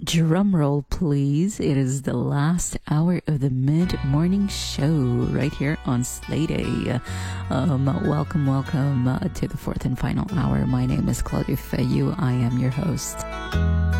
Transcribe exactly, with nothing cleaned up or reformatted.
Drum roll, please. It is the last hour of the mid-morning show right here on Slay Day. Um, welcome, welcome uh, to the fourth and final hour. My name is Claudia Fayou. I am your host.